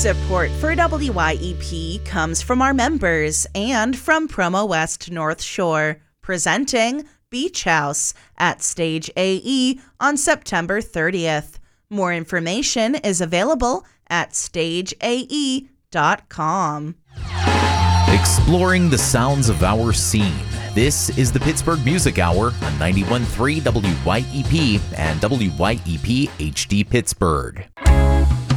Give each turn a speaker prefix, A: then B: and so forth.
A: Support for WYEP comes from our members and from Promo West North Shore, presenting Beach House at Stage AE on September 30th. More information is available at stageae.com.
B: Exploring the sounds of our scene. This is the Pittsburgh Music Hour on 91.3 WYEP and WYEP HD Pittsburgh.